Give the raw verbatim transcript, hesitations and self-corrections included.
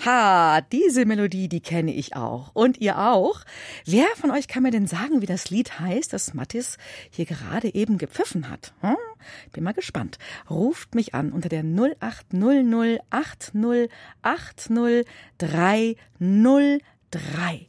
Ha, diese Melodie, die kenne ich auch. Und ihr auch. Wer von euch kann mir denn sagen, wie das Lied heißt, das Mathis hier gerade eben gepfiffen hat? Hm? Bin mal gespannt. Ruft mich an unter der null acht null null acht null acht null drei null drei.